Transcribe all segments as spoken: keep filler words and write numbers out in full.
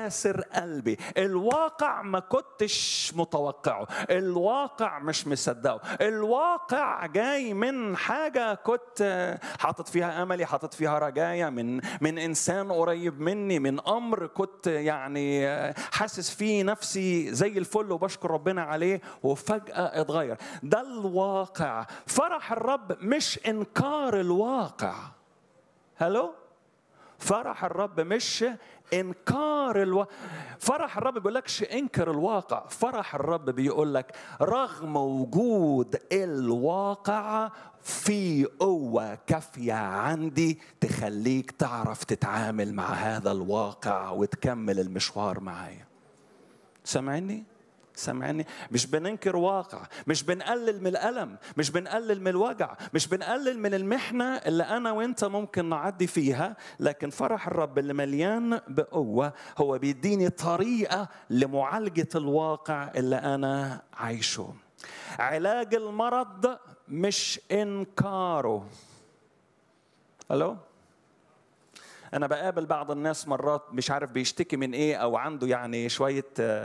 كاسر قلبي. الواقع ما كنتش متوقعه، الواقع مش مصدقه، الواقع جاي من حاجة كنت حاطط فيها أملي، حاطط فيها رجايا، من من إنسان قريب مني، من أمر كنت يعني حاسس فيه نفسي زي الفل وبشكر ربنا عليه، وفجأة اتغير. ده الواقع. فرح الرب مش إنكار الواقع. هلو؟ فرح الرب مش إنكار الواقع. فرح الرب بيقول لكش انكر الواقع. فرح الرب بيقول لك رغم وجود الواقع في قوة كافية عندي تخليك تعرف تتعامل مع هذا الواقع وتكمل المشوار معايا. سامعني؟ سامعني؟ مش بننكر واقع، مش بنقلل من الألم، مش بنقلل من الوجع، مش بنقلل من المحنة اللي أنا وإنت ممكن نعدي فيها، لكن فرح الرب اللي مليان بقوة هو بيديني طريقة لمعالجة الواقع اللي أنا عايشه. علاج المرض مش إنكاره. ألو؟ أنا بقابل بعض الناس مرات مش عارف بيشتكي من إيه، أو عنده يعني شوية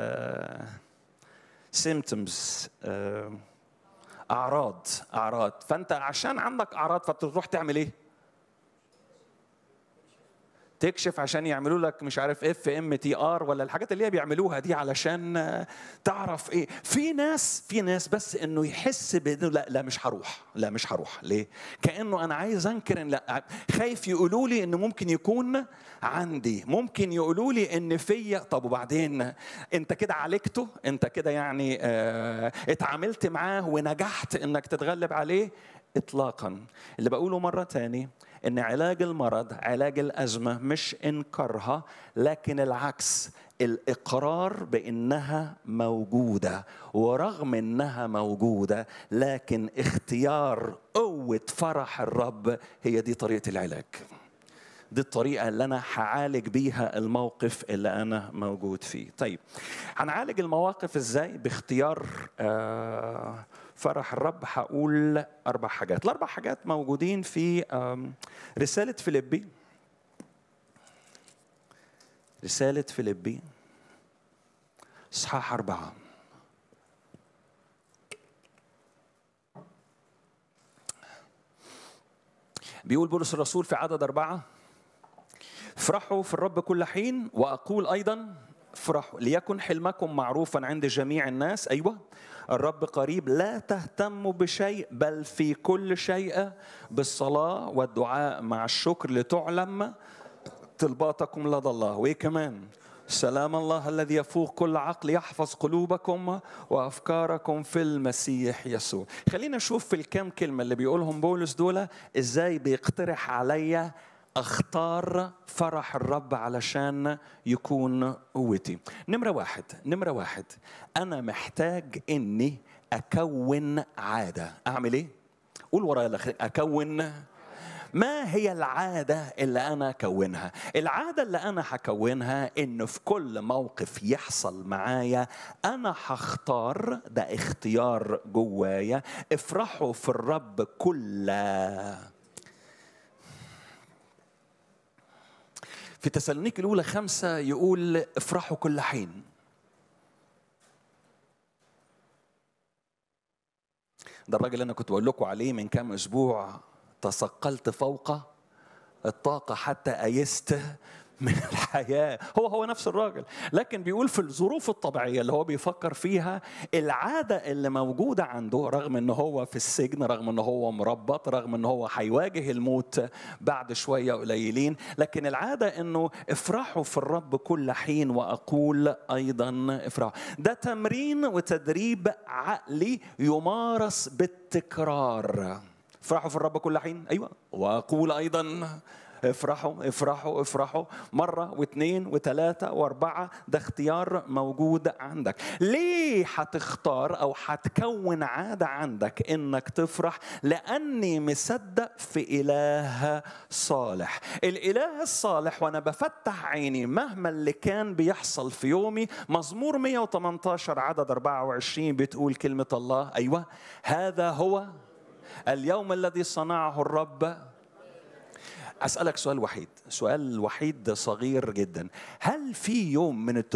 symptoms، أعراض أعراض فأنت عشان عندك أعراض فتروح تعمل إيه؟ تكشف عشان يعملوا لك مش عارف اف ام تي ار ولا الحاجات اللي هي بيعملوها دي علشان تعرف ايه. في ناس في ناس بس انه يحس بانه لا لا مش هروح، لا مش هروح. ليه؟ كانه انا عايز انكر، إن لا خايف يقولوا لي انه ممكن يكون عندي، ممكن يقولوا لي ان فيا. طب وبعدين انت كده عالجته؟ انت كده يعني اه اتعاملت معاه ونجحت انك تتغلب عليه؟ اطلاقا. اللي بقوله مره تاني إن علاج المرض، علاج الأزمة مش إنكارها، لكن العكس، الإقرار بأنها موجودة، ورغم أنها موجودة لكن اختيار قوة فرح الرب هي دي طريقة العلاج. دي الطريقة اللي أنا هعالج بيها الموقف اللي أنا موجود فيه. طيب هنعالج المواقف إزاي؟ باختيار آه فرح الرب. هقول أربع حاجات. الأربع حاجات موجودين في رسالة فيليبي. رسالة فيليبي إصحاح أربعة. بيقول بولس الرسول في عدد أربعة: افرحوا في الرب كل حين، وأقول أيضا افرحوا، ليكن حلمكم معروفا عند جميع الناس. أيوة، الرب قريب، لا تهتموا بشيء بل في كل شيء بالصلاة والدعاء مع الشكر لتعلم طلباتكم لدى الله. وإيه كمان؟ سلام الله الذي يفوق كل عقل يحفظ قلوبكم وأفكاركم في المسيح يسوع. خلينا نشوف في الكام كلمة اللي بيقولهم بولس دول إزاي بيقترح عليا اختار فرح الرب علشان يكون قوتي. نمرة واحد نمرة واحد أنا محتاج إني أكون عادة. أعمل إيه؟ قول ورايا، أكون. ما هي العادة اللي أنا أكونها؟ العادة اللي أنا هكونها إنه في كل موقف يحصل معايا أنا هختار، ده اختيار جوايا، افرحوا في الرب كل. في تسالونيكي الأولى خمسة يقول افرحوا كل حين. ده الراجل اللي أنا كنت بقول لكم عليه من كام أسبوع، تثقلت فوق الطاقة حتى أيست من الحياة. هو هو نفس الراجل، لكن بيقول في الظروف الطبيعية اللي هو بيفكر فيها، العادة اللي موجودة عنده رغم أنه هو في السجن، رغم أنه هو مربط، رغم أنه هو هيواجه الموت بعد شوية قليلين، لكن العادة أنه افرحوا في الرب كل حين وأقول أيضا افرحوا. ده تمرين وتدريب عقلي يمارس بالتكرار. افرحوا في الرب كل حين، أيوة، وأقول أيضا افرحوا افرحوا افرحوا، مرة واثنين وثلاثة واربعة. ده اختيار موجود عندك. ليه هتختار او هتكون عادة عندك انك تفرح؟ لاني مصدق في اله صالح. الاله الصالح وانا بفتح عيني مهما اللي كان بيحصل في يومي، مزمور مئة وثمانية عشر عدد أربعة وعشرين بتقول كلمة الله، ايوه، هذا هو اليوم الذي صنعه الرب. أسألك سؤال وحيد، سؤال وحيد صغير جدا. هل في يوم من